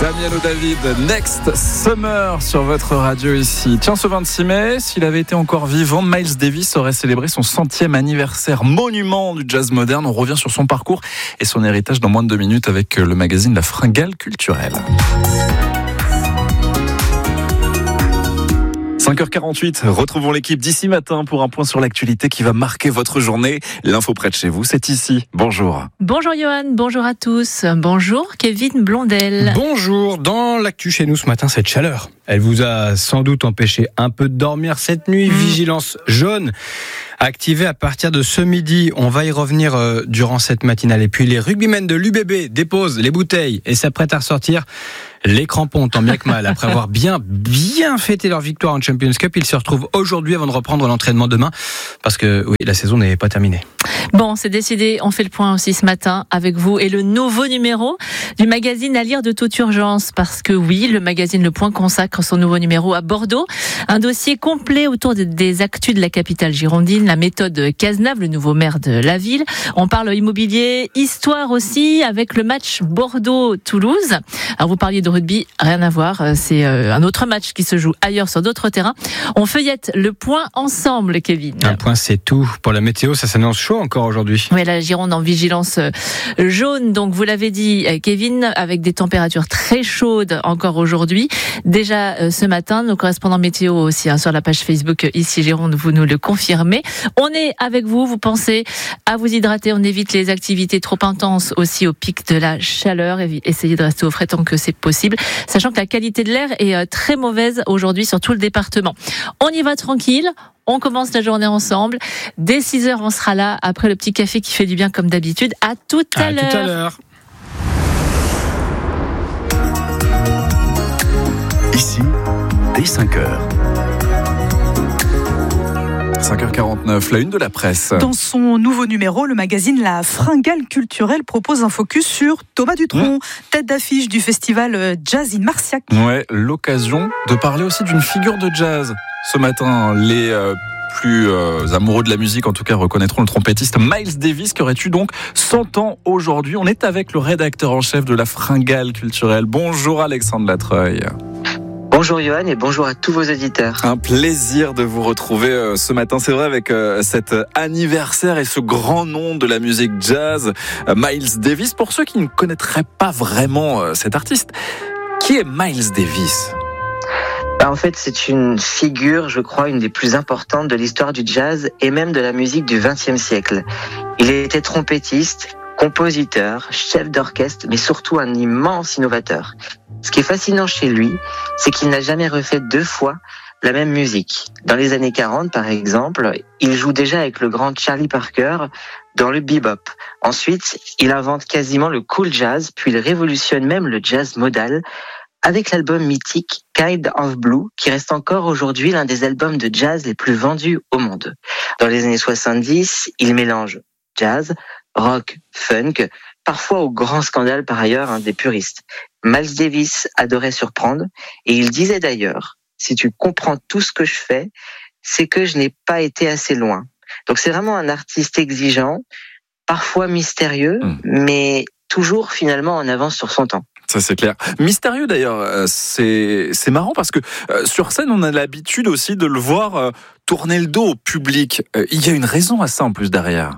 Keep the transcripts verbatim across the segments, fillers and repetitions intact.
Damiano David, Next Summer sur votre radio ici. Tiens, ce vingt-six mai, s'il avait été encore vivant, Miles Davis aurait célébré son centième anniversaire, monument du jazz moderne. On revient sur son parcours et son héritage dans moins de deux minutes avec le magazine La Fringale Culturelle. cinq heures quarante-huit, retrouvons l'équipe d'ici matin pour un point sur l'actualité qui va marquer votre journée. L'info près de chez vous, c'est ici. Bonjour. Bonjour Johan, bonjour à tous. Bonjour Kevin Blondel. Bonjour, dans l'actu chez nous ce matin, cette chaleur. Elle vous a sans doute empêché un peu de dormir cette nuit. Mmh. Vigilance jaune activée à partir de ce midi. On va y revenir euh, durant cette matinale. Et puis les rugbymen de l'U B B déposent les bouteilles et s'apprêtent à ressortir les crampons, tant bien que mal. Après avoir bien, bien fêté leur victoire en Champions Cup, ils se retrouvent aujourd'hui avant de reprendre l'entraînement demain. Parce que oui, la saison n'est pas terminée. Bon, c'est décidé. On fait le point aussi ce matin avec vous et le nouveau numéro du magazine à lire de toute urgence. Parce que oui, le magazine Le Point consacre son nouveau numéro à Bordeaux. Un dossier complet autour des actus de la capitale girondine, la méthode Cazenave, le nouveau maire de la ville. On parle immobilier, histoire aussi avec le match Bordeaux-Toulouse. Alors vous parliez de rugby, rien à voir. C'est un autre match qui se joue ailleurs sur d'autres terrains. On feuillette le point ensemble, Kevin. Un point, c'est tout. Pour la météo, ça s'annonce chaud encore aujourd'hui. Oui, la Gironde en vigilance jaune. Donc, vous l'avez dit, Kevin, avec des températures très chaudes encore aujourd'hui. Déjà ce matin, nos correspondants météo aussi hein, sur la page Facebook ici Gironde, vous nous le confirmez. On est avec vous. Vous pensez à vous hydrater. On évite les activités trop intenses aussi au pic de la chaleur. Essayez de rester au frais tant que c'est possible, sachant que la qualité de l'air est très mauvaise aujourd'hui sur tout le département. On y va tranquille. On commence la journée ensemble. Dès six heures, on sera là après le petit café qui fait du bien comme d'habitude. À tout à, à l'heure. Tout à l'heure. Ici, dès cinq heures. cinq heures quarante-neuf, la une de la presse. Dans son nouveau numéro, le magazine La Fringale Culturelle propose un focus sur Thomas Dutronc, mmh. tête d'affiche du festival Jazz in Marciac. Ouais, l'occasion de parler aussi d'une figure de jazz. Ce matin, les euh, plus euh, amoureux de la musique, en tout cas, reconnaîtront le trompettiste Miles Davis, qui aurait eu donc cent ans aujourd'hui. On est avec le rédacteur en chef de La Fringale Culturelle. Bonjour Alexandre Latreuil. Bonjour Johan et bonjour à tous vos auditeurs. Un plaisir de vous retrouver euh, ce matin, c'est vrai, avec euh, cet anniversaire et ce grand nom de la musique jazz, euh, Miles Davis. Pour ceux qui ne connaîtraient pas vraiment euh, cet artiste, qui est Miles Davis ? En fait, c'est une figure, je crois, une des plus importantes de l'histoire du jazz et même de la musique du vingtième siècle. Il était trompettiste, compositeur, chef d'orchestre, mais surtout un immense innovateur. Ce qui est fascinant chez lui, c'est qu'il n'a jamais refait deux fois la même musique. Dans les années quarante, par exemple, il joue déjà avec le grand Charlie Parker dans le bebop. Ensuite, il invente quasiment le cool jazz, puis il révolutionne même le jazz modal avec l'album mythique Kind of Blue, qui reste encore aujourd'hui l'un des albums de jazz les plus vendus au monde. Dans les années soixante-dix, il mélange jazz, rock, funk, parfois au grand scandale par ailleurs hein, des puristes. Miles Davis adorait surprendre, et il disait d'ailleurs, si tu comprends tout ce que je fais, c'est que je n'ai pas été assez loin. Donc c'est vraiment un artiste exigeant, parfois mystérieux, mmh. mais toujours finalement en avance sur son temps. Ça c'est clair. Mystérieux d'ailleurs, c'est c'est marrant parce que euh, sur scène on a l'habitude aussi de le voir euh, tourner le dos au public. Euh, il y a une raison à ça en plus derrière.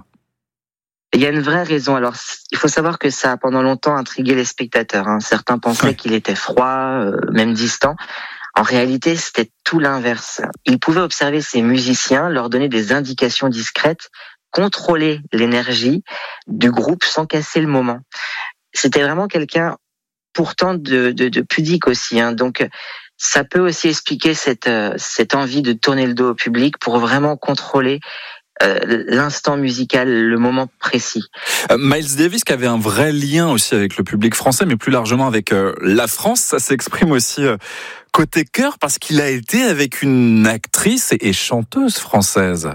Il y a une vraie raison. Alors il faut savoir que ça a pendant longtemps intrigué les spectateurs. Hein. Certains pensaient ouais. qu'il était froid, euh, même distant. En réalité, c'était tout l'inverse. Il pouvait observer ses musiciens, leur donner des indications discrètes, contrôler l'énergie du groupe sans casser le moment. C'était vraiment quelqu'un pourtant de, de, de pudique aussi. Hein. Donc, ça peut aussi expliquer cette, euh, cette envie de tourner le dos au public pour vraiment contrôler euh, l'instant musical, le moment précis. Euh, Miles Davis qui avait un vrai lien aussi avec le public français, mais plus largement avec euh, la France, ça s'exprime aussi euh, côté cœur parce qu'il a été avec une actrice et, et chanteuse française.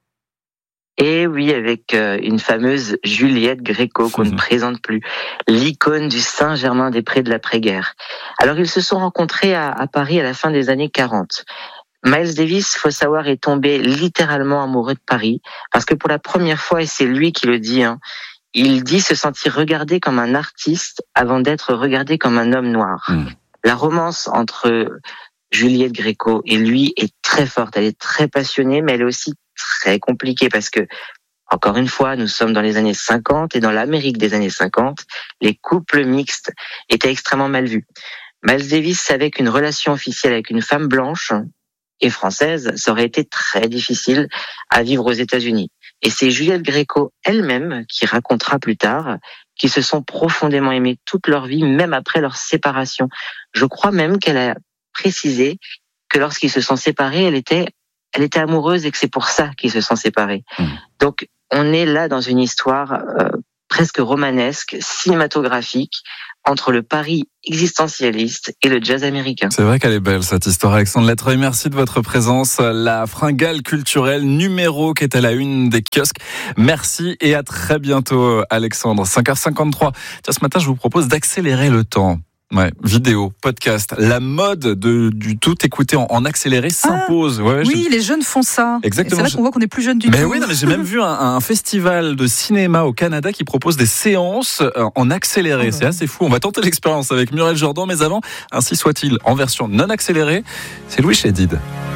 Et oui, avec euh, une fameuse Juliette Gréco qu'on mmh. ne présente plus, l'icône du Saint-Germain-des-Prés de l'après-guerre. Alors ils se sont rencontrés à, à Paris à la fin des années quarante. Miles Davis, faut savoir, est tombé littéralement amoureux de Paris, parce que pour la première fois, et c'est lui qui le dit, hein, Il dit se sentir regardé comme un artiste avant d'être regardé comme un homme noir. Mmh. La romance entre Juliette Gréco et lui est très forte, elle est très passionnée, mais elle est aussi très compliquée parce que, encore une fois, nous sommes dans les années cinquante et dans l'Amérique des années cinquante, les couples mixtes étaient extrêmement mal vus. Miles Davis savait qu'une relation officielle avec une femme blanche et française, ça aurait été très difficile à vivre aux États-Unis. Et c'est Juliette Gréco elle-même qui racontera plus tard qu'ils se sont profondément aimés toute leur vie, même après leur séparation. Je crois même qu'elle a précisé que lorsqu'ils se sont séparés, elle était, elle était amoureuse et que c'est pour ça qu'ils se sont séparés. Mmh. Donc, on est là dans une histoire euh, presque romanesque, cinématographique, entre le Paris existentialiste et le jazz américain. C'est vrai qu'elle est belle cette histoire. Alexandre Lettreuil, merci de votre présence. La fringale culturelle numéro qui est à la une des kiosques. Merci et à très bientôt Alexandre. cinq heures cinquante-trois. Tiens, ce matin je vous propose d'accélérer le temps. Ouais, vidéo, podcast, la mode de, du tout écouter en, en accéléré s'impose. Ah, ouais, oui, je... les jeunes font ça. Exactement. Et c'est là qu'on voit qu'on est plus jeunes du mais tout. Oui, non, mais j'ai même vu un, un festival de cinéma au Canada qui propose des séances en accéléré. Oh, c'est ouais. assez fou. On va tenter l'expérience avec Muriel Jordan, mais avant, ainsi soit-il, en version non accélérée, c'est Louis Chédid.